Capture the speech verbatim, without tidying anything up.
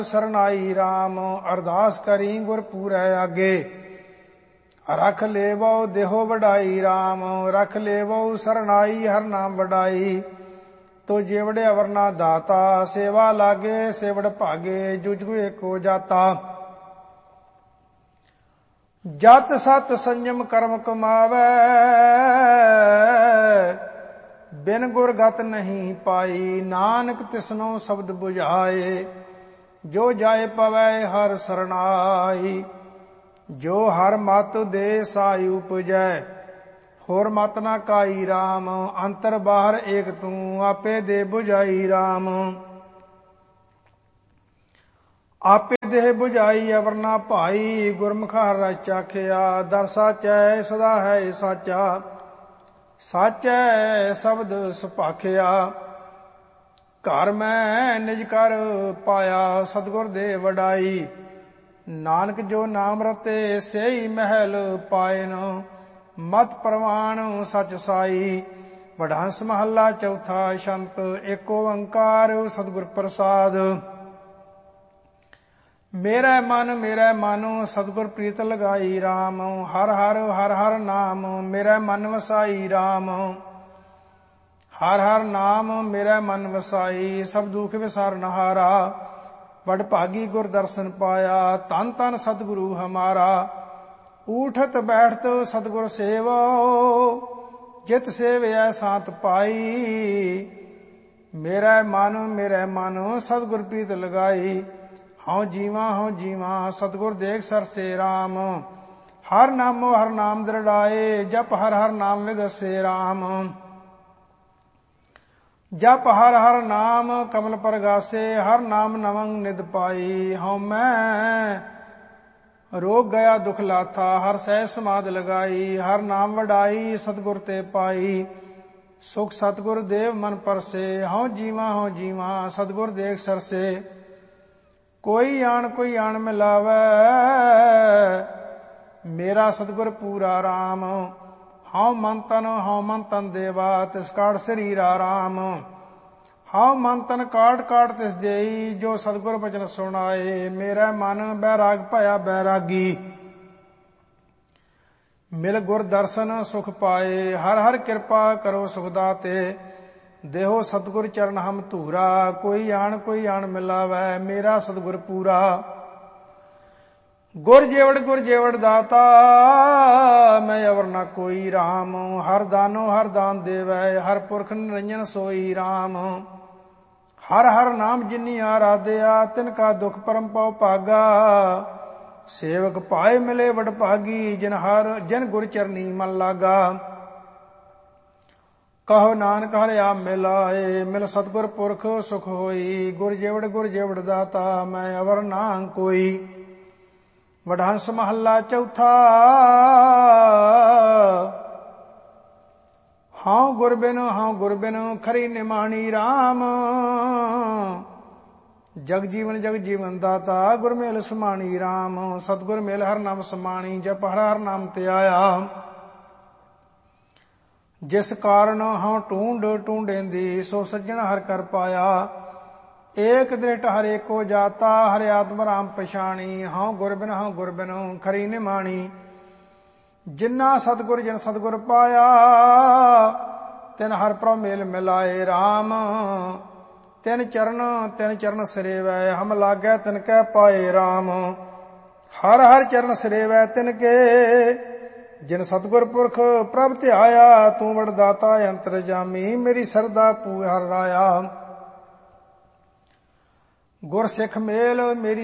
सरनाई राम अरदास करी गुर पूरै आगे। रख लेवो देहो वडाई राम रख लेवो सरनाई हर नाम वडाई। तो जेवड़े अवरना दाता सेवा लागे सेवड़ भागे जुजगु एको जाता। जत सत संयम कर्म कमावै बिन गुर गत नहीं पाई। नानक तिसनो शब्द बुझाए जो जाए पवै हर सरनाई। जो हर मत दे साई उपजै होर मत ना काई राम। अंतर बाहर एक तू आपे दे बुझाई राम। आपे देह बुझाई अवरना भाई गुरमुखा हर चाखिया। दर साचै सदा है साचा साचै शब्द सुभाखिया। घर मैं निज कर पाया सतगुर दे वडाई। नानक जो नाम रते सेई महल पायन। मत प्रवाण सच साई। वडहंस महला चौथा शंत एको ओंकार सतगुर प्रसाद। मेरा मन मेरा मन सतगुर प्रीत लगाई राम। हर हर हर हर नाम मेरा मन वसाई राम। हर हर नाम मेरा मन वसाई सब दुख विसार नहारा। वड भागी गुर दर्शन पाया तन तन सतगुरु हमारा। उठत बैठत सतगुर सेवो जित सेवै सांत पाई। मेरा मन मेरा मन सतगुर प्रीत लगाई। हऊँ जीवा हूँ जीवा सतगुर देख सरसे राम। हर नामो हर नाम दृढ़ाए जप हर हर नाम विगसे राम। जप हर हर नाम कमल परगासे हर नाम नवंग निद पाई। हूँ मैं रोग गया दुख लाथा हर सह समाध लगाई। हर नाम वडाई सतगुर ते पाई सुख सतगुर देव मन परसे। हूँ जीवा हूँ जीवा सतगुर देख सरसे। कोई आन कोई आन मिलावै मेरा सतगुर पूरा राम। हऊँ मन तन हऊँ मन तन देवा तिस काट शरीरा राम। हऊँ मन तन काट काट तिस देई जो सतगुर बचन सुनाए। मेरा मन बैराग भया बैरागी मिल गुर दर्शन सुख पाए। हर हर कृपा करो सुख दाते देहो सतगुर चरण हम धूरा। कोई आन कोई आन मिलावै मेरा सतगुर पूरा। गुर जेवड़ गुर जेवड़ दाता मैं अवर न कोई राम। हर दानो हर दान देवै हर पुरख निरंजन सोई राम। हर हर नाम जिनी आराध्या तिनका दुख परम पौ भागा। सेवक पाए मिले वड भागी जिन हर जिन गुर चरनी मन लागा। कहो नानक हर आप मिलाए मिल सतगुर पुरख सुख होई। गुर जेवड़ गुर जेवड़ दाता मैं अवर ना कोई। वडहंस महला चौथा हाँ गुर बिन हाँ गुर बिन खरी निमाणी राम। जग जीवन जग जीवन दाता गुर मेल समाणी राम। सतगुर मेल हर नाम समाणी जप हर हर नाम ते आया। जिस कारण हाँ ढूंढ ढूंढेंदी सो सज्जन हर कर पाया। एक दृष्ट हर एको जाता हर आत्म राम पछाणी। हाँ गुर बिन हाँ गुर बिन खरी निमाणी। जिन्ना सतगुर जिन सतगुर पाया तिन हर प्रभ मेल मिलाए राम। तिन चरण तिन चरण सरेवै हम लागै तिनकै पाए राम। हर हर चरण सरेवै तिनके जिन सतगुर पुरख प्रभ ध्याया। तू वड दाता अंतर जामी मेरी सरदा पूहर राया। गुर सिख मेल मेरी